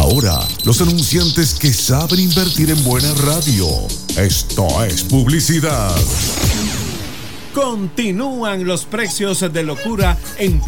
ahora, los anunciantes que saben invertir en buena radio. Esto es publicidad. Continúan los precios de locura en